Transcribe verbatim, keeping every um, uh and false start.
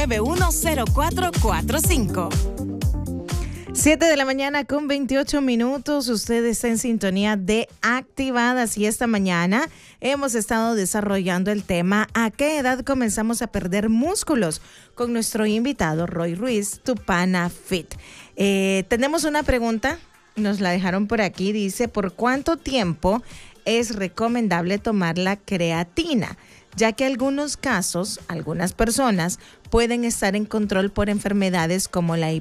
nueve uno cero cuatro cuatro cinco. siete de la mañana con veintiocho minutos. Usted está en sintonía de Activadas y esta mañana hemos estado desarrollando el tema ¿a qué edad comenzamos a perder músculos? Con nuestro invitado Roy Ruiz, Tupana Fit. Eh, tenemos una pregunta, nos la dejaron por aquí, dice ¿por cuánto tiempo es recomendable tomar la creatina? Ya que algunos casos, algunas personas pueden estar en control por enfermedades como la